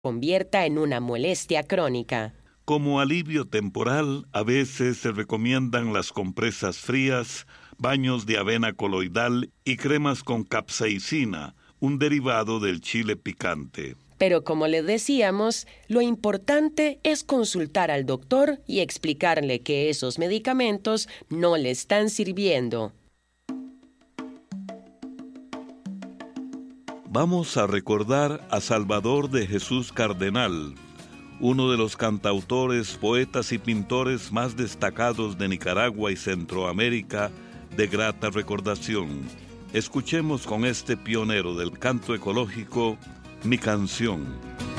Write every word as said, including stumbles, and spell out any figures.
convierta en una molestia crónica. Como alivio temporal, a veces se recomiendan las compresas frías, baños de avena coloidal y cremas con capsaicina, un derivado del chile picante. Pero como les decíamos, lo importante es consultar al doctor y explicarle que esos medicamentos no le están sirviendo. Vamos a recordar a Salvador de Jesús Cardenal, uno de los cantautores, poetas y pintores más destacados de Nicaragua y Centroamérica, de grata recordación. Escuchemos con este pionero del canto ecológico Mi Canción.